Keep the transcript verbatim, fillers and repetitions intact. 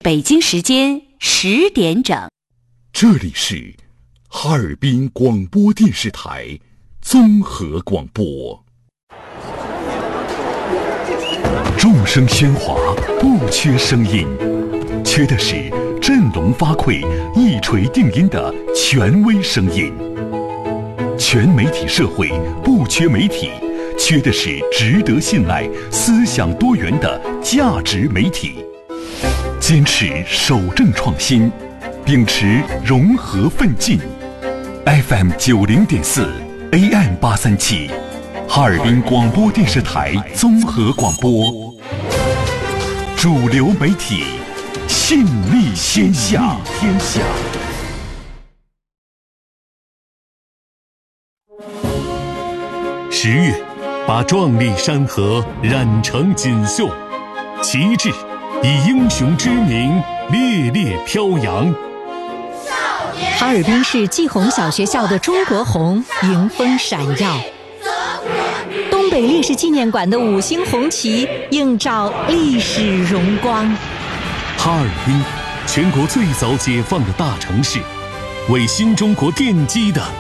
北京时间十点整。 这里是哈尔滨广播电视台综合广播。众声喧哗，不缺声音，缺的是振聋发聩、一锤定音的权威声音。全媒体社会不缺媒体，缺的是值得信赖、思想多元的价值媒体。坚持守正创新，秉持融合奋进。F M 九零点四 A M 八三七，哈尔滨广播电视台综合广播，主流媒体，信力天下。天下。 十月，把壮丽山河染成锦绣，旗帜以英雄之名烈烈飘扬。 哈尔滨市季红小学校的中国红迎风闪耀，东北烈士纪念馆的五星红旗映照历史荣光。 哈尔滨，全国最早解放的大城市，为新中国奠基的